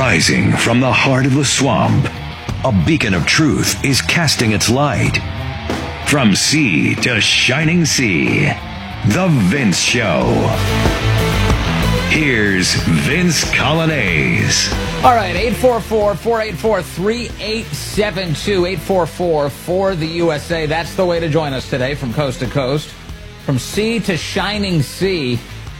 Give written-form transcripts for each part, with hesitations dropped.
Rising from the heart of the swamp, a beacon of truth is casting its light. From sea to shining sea, The Vince Show. Here's Vince Coglianese. All right, 844-484-3872, 844-4-the-USA. That's the way to join us today from coast to coast, from sea to shining sea.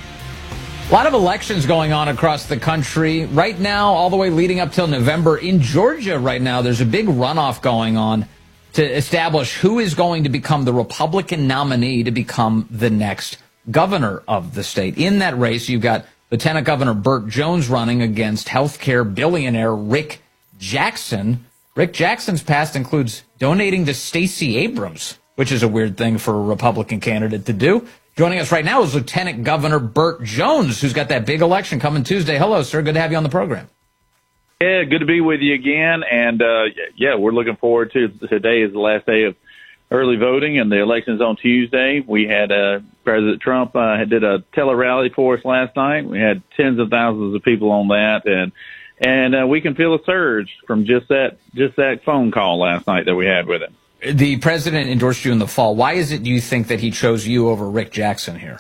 A lot of elections going on across the country right now, all the way leading up till November. In Georgia right now, there's a big runoff going on to establish who is going to become the Republican nominee to become the next governor of the state. In that race, you've got Lieutenant Governor Burt Jones running against healthcare billionaire Rick Jackson. Rick Jackson's past includes donating to Stacey Abrams, which is a weird thing for a Republican candidate to do. Joining us right now is Lieutenant Governor Burt Jones, who's got that big election coming Tuesday. Hello, sir. Good to have you on the program. Yeah, good to be with you again. And, we're looking forward to today is the last day of early voting, and the election's on Tuesday. We had President Trump did a tele-rally for us last night. We had tens of thousands of people on that, and we can feel a surge from just that phone call last night that we had with him. The president endorsed you in the fall. Why is it you think that he chose you over Rick Jackson here?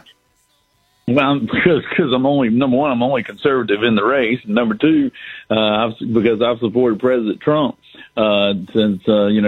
Well, because I'm only conservative in the race. And number two, because I've supported President Trump since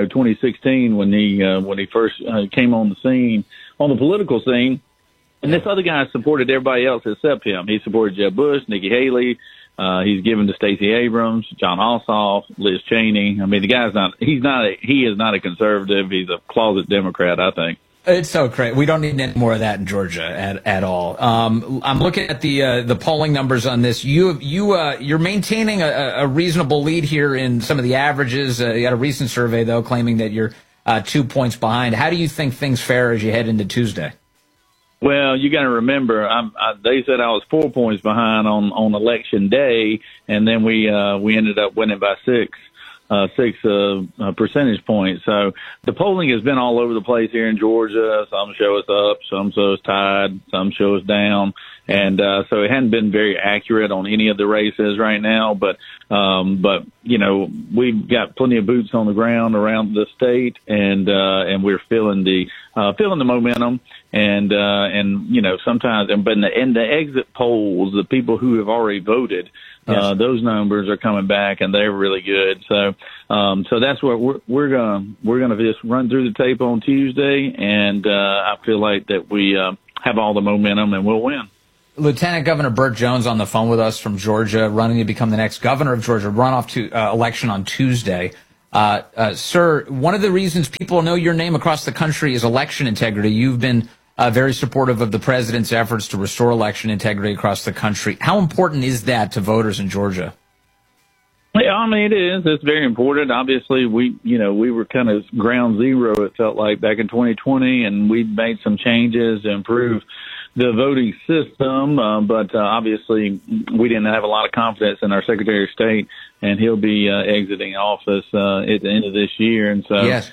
2016 when he first came on the political scene. And this other guy supported everybody else except him. He supported Jeb Bush, Nikki Haley. He's given to Stacey Abrams, John Ossoff, Liz Cheney. I mean, he is not a conservative. He's a closet Democrat, I think. It's so crazy. We don't need any more of that in Georgia at all. I'm looking at the polling numbers on this. You're maintaining a reasonable lead here in some of the averages. You had a recent survey though claiming that you're 2 points behind. How do you think things fare as you head into Tuesday? Well, you got to remember, they said I was 4 points behind on election day, and then we ended up winning by six percentage points. So the polling has been all over the place here in Georgia. Some show us up, some show us tied, some show us down. And, so it hadn't been very accurate on any of the races right now, but, we've got plenty of boots on the ground around the state, and we're feeling the momentum. And sometimes, but in the exit polls, the people who have already voted, yes, those numbers are coming back, and they're really good. So that's what we're gonna just run through the tape on Tuesday, and I feel like that we have all the momentum, and we'll win. Lieutenant Governor Burt Jones on the phone with us from Georgia, running to become the next governor of Georgia, runoff to election on Tuesday. Sir, one of the reasons people know your name across the country is election integrity. You've been very supportive of the president's efforts to restore election integrity across the country. How important is that to voters in Georgia? Yeah, I mean, it is. It's very important. Obviously, we were kind of ground zero, it felt like, back in 2020, and we made some changes to improve the voting system, but obviously we didn't have a lot of confidence in our Secretary of State, and he'll be exiting office at the end of this year. And so, yes.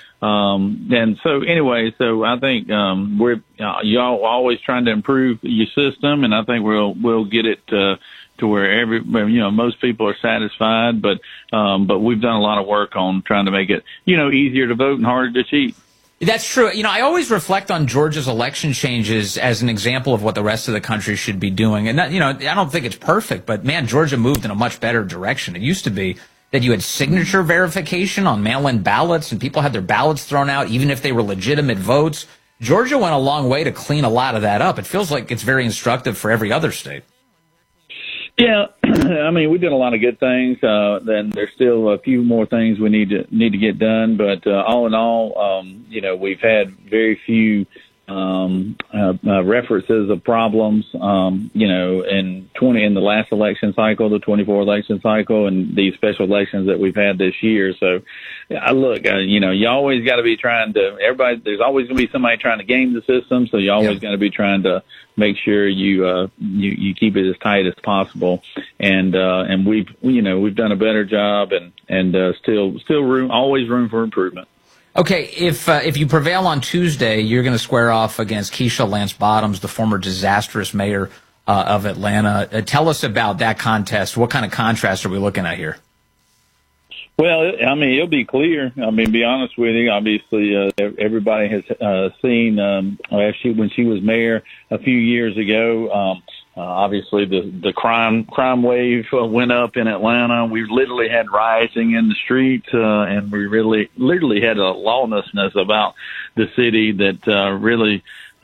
So I think we're y'all always trying to improve your system, and I think we'll get it to where most people are satisfied. But we've done a lot of work on trying to make it easier to vote and harder to cheat. That's true. I always reflect on Georgia's election changes as an example of what the rest of the country should be doing. And that, I don't think it's perfect, but man, Georgia moved in a much better direction. It used to be that you had signature verification on mail-in ballots, and people had their ballots thrown out, even if they were legitimate votes. Georgia went a long way to clean a lot of that up. It feels like it's very instructive for every other state. Yeah, I mean, we did a lot of good things. Then there's still a few more things we need to get done. But all in all, we've had very few references of problems. In the last election cycle, the 24 election cycle, and these special elections that we've had this year. So, you always got to be trying to. There's always going to be somebody trying to game the system. So you always got to be trying to make sure you keep it as tight as possible. And we've done a better job, and still always room for improvement. Okay, if you prevail on Tuesday, you're going to square off against Keisha Lance Bottoms, the former disastrous mayor of Atlanta. Tell us about that contest. What kind of contrast are we looking at here? Well, I mean, it'll be clear. I mean, to be honest with you, obviously, everybody has seen when she was mayor a few years ago. Obviously, the crime wave went up in Atlanta. We literally had rioting in the streets, and we literally had a lawlessness about the city that really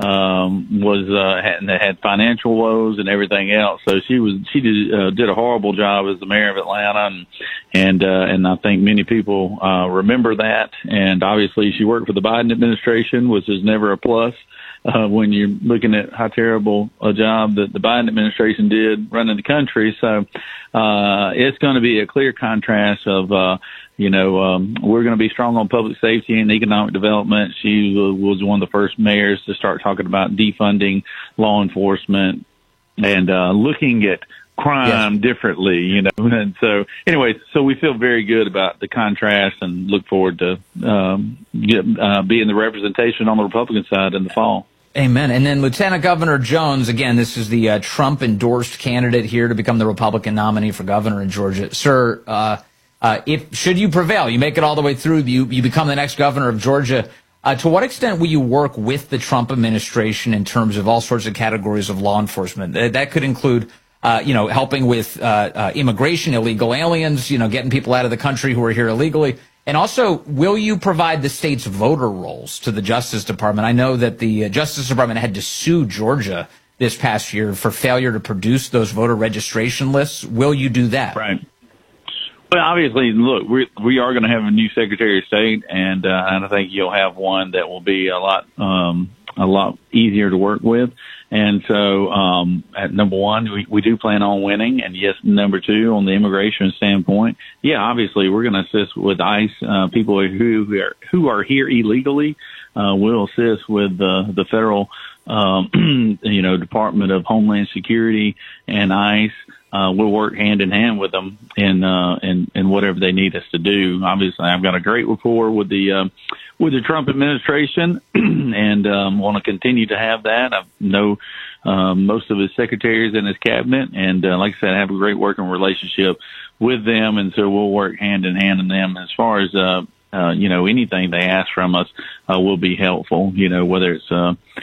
had financial woes and everything else. So she did a horrible job as the mayor of Atlanta, and I think many people remember that. And obviously, she worked for the Biden administration, which is never a plus when you're looking at how terrible a job that the Biden administration did running the country. So it's going to be a clear contrast of we're going to be strong on public safety and economic development. She was one of the first mayors to start talking about defunding law enforcement and looking at crime differently, And so anyway, so we feel very good about the contrast and look forward to being the representation on the Republican side in the fall. Amen. And then Lieutenant Governor Jones, again, this is the Trump-endorsed candidate here to become the Republican nominee for governor in Georgia. Sir, should you prevail, you make it all the way through, you become the next governor of Georgia, to what extent will you work with the Trump administration in terms of all sorts of categories of law enforcement? That could include, helping with immigration, illegal aliens, getting people out of the country who are here illegally. And also, will you provide the state's voter rolls to the Justice Department? I know that the Justice Department had to sue Georgia this past year for failure to produce those voter registration lists. Will you do that? Right. Well, obviously, look, we are going to have a new Secretary of State, and I think you'll have one that will be a lot easier to work with. And so, at number one, we do plan on winning. And yes, number two, on the immigration standpoint, obviously we're going to assist with ICE, people who are here illegally. We'll assist with the federal, Department of Homeland Security and ICE. We'll work hand in hand with them in whatever they need us to do. Obviously, I've got a great rapport with the Trump administration and want to continue to have that. I know most of his secretaries and his cabinet, and like I said, I have a great working relationship with them, and so we'll work hand in hand in them. As far as anything they ask from us will be helpful. Whether it's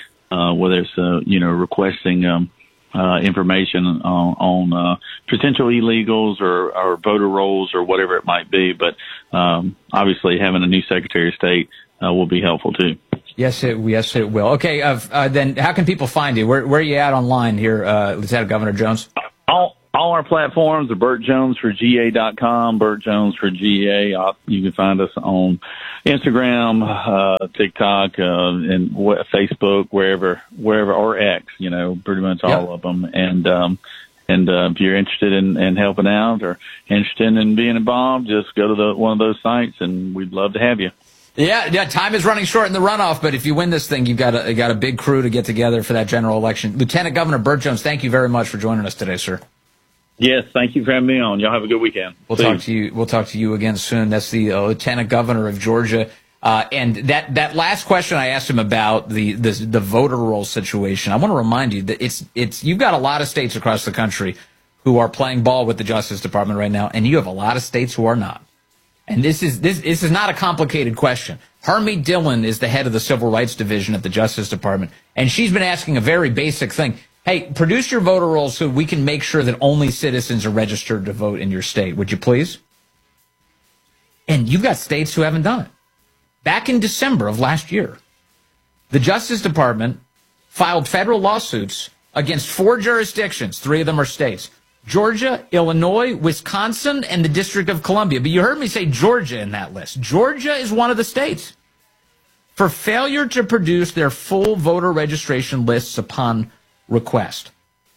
requesting information on potential illegals or voter rolls or whatever it might be. But obviously, having a new Secretary of State will be helpful too. Yes, it will. Okay, then how can people find you? Where are you at online here, Lieutenant Governor Jones? All our platforms are BurtJonesForGA.com, Burt Jones for GA. You can find us on Instagram, TikTok, and Facebook, wherever, or X, pretty much all of them. And if you're interested in helping out or interested in being involved, just go to one of those sites, and we'd love to have you. Yeah. Time is running short in the runoff, but if you win this thing, you've got a big crew to get together for that general election. Lieutenant Governor Burt Jones, thank you very much for joining us today, sir. Yes, thank you for having me on. Y'all have a good weekend. We'll talk to you again soon. That's the Lieutenant Governor of Georgia. And that last question I asked him about the voter roll situation, I want to remind you that it's you've got a lot of states across the country who are playing ball with the Justice Department right now, and you have a lot of states who are not. And this is not a complicated question. Harmeet Dillon is the head of the Civil Rights Division at the Justice Department, and she's been asking a very basic thing. Hey, produce your voter rolls so we can make sure that only citizens are registered to vote in your state. Would you please? And you've got states who haven't done it. Back in December of last year, the Justice Department filed federal lawsuits against 4 jurisdictions. 3 of them are states: Georgia, Illinois, Wisconsin, and the District of Columbia. But you heard me say Georgia in that list. Georgia is one of the states for failure to produce their full voter registration lists upon request.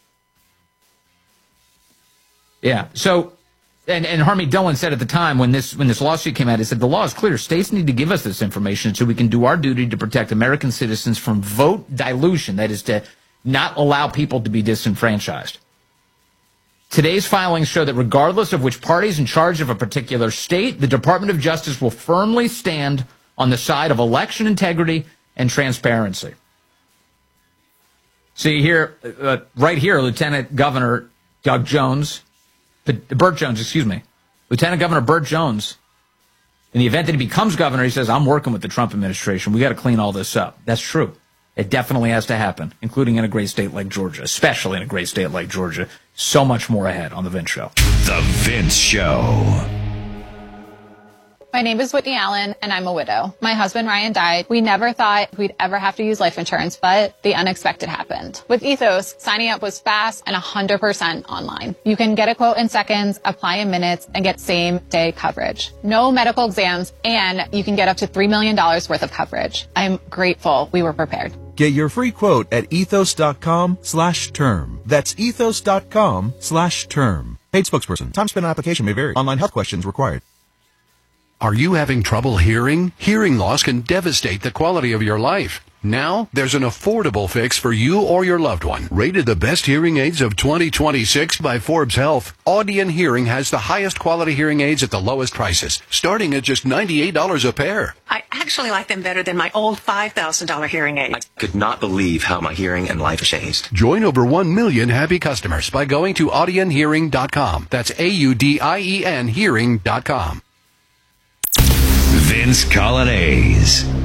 Yeah. So, and Harmeet Dillon said at the time when this lawsuit came out, he said the law is clear. States need to give us this information so we can do our duty to protect American citizens from vote dilution. That is to not allow people to be disenfranchised. Today's filings show that regardless of which party is in charge of a particular state, the Department of Justice will firmly stand on the side of election integrity and transparency. See here, right here, Lieutenant Governor Burt Jones, Lieutenant Governor Burt Jones, in the event that he becomes governor, he says, I'm working with the Trump administration. We got to clean all this up. That's true. It definitely has to happen, including in a great state like Georgia, especially in a great state like Georgia. So much more ahead on The Vince Show. The Vince Show. My name is Whitney Allen, and I'm a widow. My husband, Ryan, died. We never thought we'd ever have to use life insurance, but the unexpected happened. With Ethos, signing up was fast and 100% online. You can get a quote in seconds, apply in minutes, and get same-day coverage. No medical exams, and you can get up to $3 million worth of coverage. I'm grateful we were prepared. Get your free quote at ethos.com/term. That's ethos.com/term. Paid spokesperson. Time spent on application may vary. Online health questions required. Are you having trouble hearing? Hearing loss can devastate the quality of your life. Now, there's an affordable fix for you or your loved one. Rated the best hearing aids of 2026 by Forbes Health, Audion Hearing has the highest quality hearing aids at the lowest prices, starting at just $98 a pair. I actually like them better than my old $5,000 hearing aid. I could not believe how my hearing and life changed. Join over 1 million happy customers by going to audionhearing.com. That's AUDIEN hearing.com. Vince Colonnese.